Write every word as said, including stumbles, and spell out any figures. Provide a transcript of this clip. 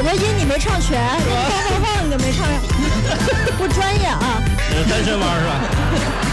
个音你没唱全，那个放放放你都没唱，不专业啊。 单身汪是吧？